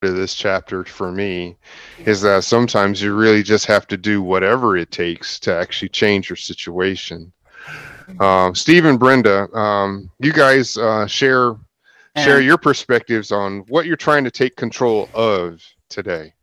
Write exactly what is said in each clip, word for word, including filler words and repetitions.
of this chapter for me is that sometimes you really just have to do whatever it takes to actually change your situation. Um, Steve and Brenda, um, you guys uh, share share And your perspectives on what you're trying to take control of today.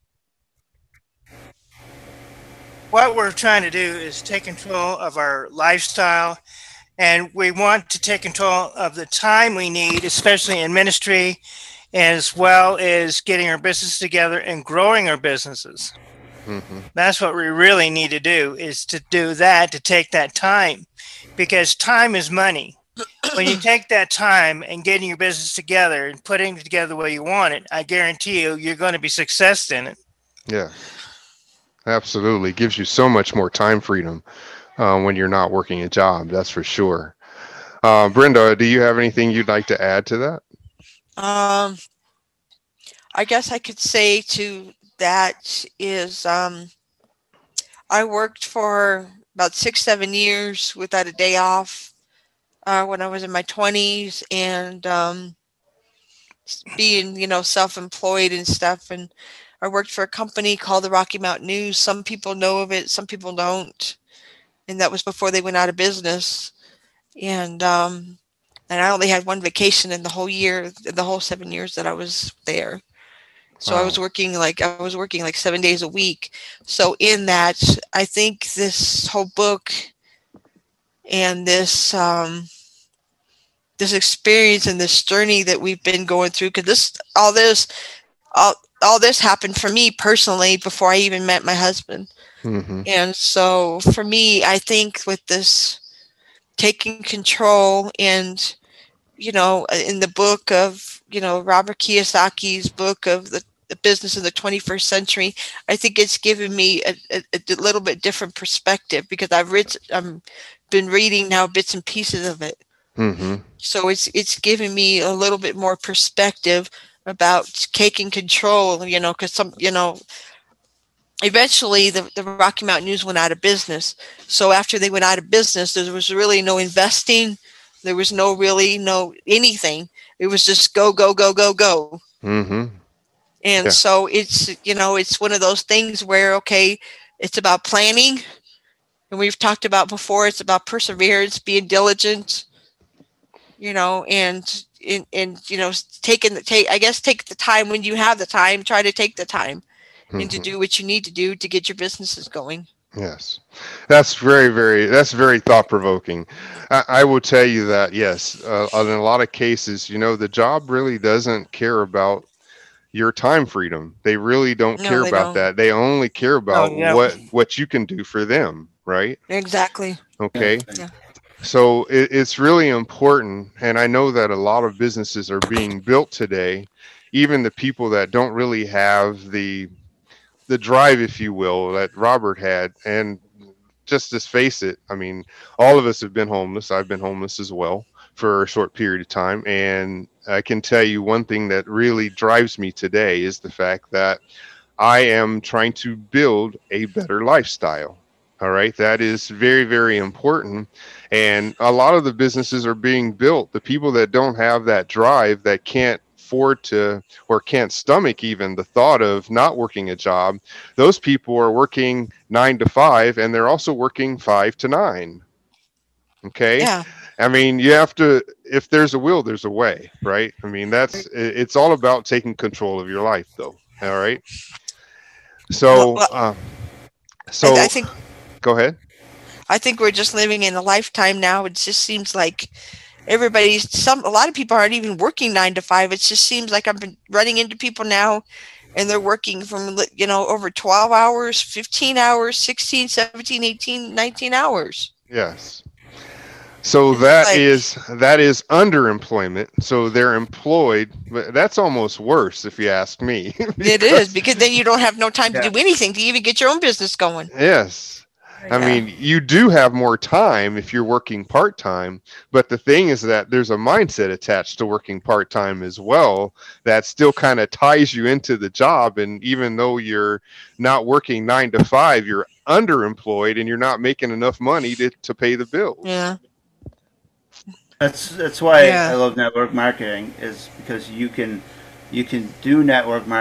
What we're trying to do is take control of our lifestyle, and we want to take control of the time we need, especially in ministry, as well as getting our business together and growing our businesses. Mm-hmm. That's what we really need to do, is to do that, to take that time, because time is money. When you take that time and getting your business together and putting it together the way you want it, I guarantee you, you're going to be success in it. Yeah, absolutely. It gives you so much more time freedom uh, when you're not working a job. That's for sure. Uh, Brenda, do you have anything you'd like to add to that? Um, I guess I could say to that is um, I worked for about six, seven years without a day off uh, when I was in my twenties, and um, being, you know, self-employed and stuff. And I worked for a company called the Rocky Mountain News. Some people know of it, some people don't. And that was before they went out of business. And um, and I only had one vacation in the whole year, the whole seven years that I was there. So I was Wow. working like I was working like seven days a week. So in that, I think this whole book and this um, this experience and this journey that we've been going through, because this all this all all this happened for me personally before I even met my husband. Mm-hmm. And so for me, I think with this taking control, and you know, in the book of, you know, Robert Kiyosaki's book of the, the business in the twenty-first century, I think it's given me a, a, a little bit different perspective, because I've read, I'm been reading now bits and pieces of it. Mm-hmm. So it's it's given me a little bit more perspective about taking control, you know, because some, you know, eventually the, the Rocky Mountain News went out of business. So after they went out of business, there was really no investing. There was no really no anything. It was just go, go, go, go, go. Mm-hmm. And Yeah. so it's, you know, it's one of those things where, okay, it's about planning. And we've talked about before, it's about perseverance, being diligent, you know, and, and, and you know, taking the, take, I guess, take the time when you have the time, try to take the time and to Mm-hmm. do what you need to do to get your businesses going. Yes, that's very, very, that's very thought provoking. I, I will tell you that, yes, uh, in a lot of cases, you know, the job really doesn't care about your time freedom. They really don't No, care they about don't. that. They only care Oh, about yeah. what what you can do for them, right? Exactly. Okay. Yeah. So it, it's really important, and I know that a lot of businesses are being built today, even the people that don't really have the the drive, if you will, that Robert had. And just to face it, I mean, all of us have been homeless. I've been homeless as well for a short period of time. And I can tell you one thing that really drives me today is the fact that I am trying to build a better lifestyle. All right. That is very, very important. And a lot of the businesses are being built. The people that don't have that drive, that can't afford to, or can't stomach even the thought of not working a job, those people are working nine to five, and they're also working five to nine. Okay. Yeah. I mean, you have to, if there's a will, there's a way, right? I mean, that's, it's all about taking control of your life, though. All right. Well, So, well uh, I, I so think go ahead. I think we're just living in a lifetime now. It just seems like everybody's some a lot of people aren't even working nine to five. It just seems like I've been running into people now, and they're working from, you know, over twelve hours, fifteen hours, sixteen, seventeen, eighteen, nineteen hours. Yes. So It's that like, is that is underemployment. So they're employed, but that's almost worse if you ask me. it is, Because because then you don't have no time to yeah, do anything to even get your own business going. yes, I Yeah. mean, you do have more time if you're working part time, but the thing is that there's a mindset attached to working part time as well that still kind of ties you into the job. And even though you're not working nine to five, you're underemployed and you're not making enough money to, to pay the bills. Yeah. that's that's why I Yeah. love network marketing, is because you can you can do network marketing